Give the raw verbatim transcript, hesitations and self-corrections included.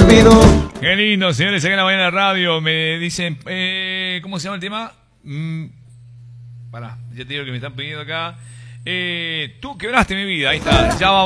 olvido. Qué lindo, señores, acá en la mañana de radio. Me dicen, eh, ¿cómo se llama el tema? Mm, pará, ya te digo que me están pidiendo acá. Eh, tú quebraste mi vida, ahí está, ya vamos.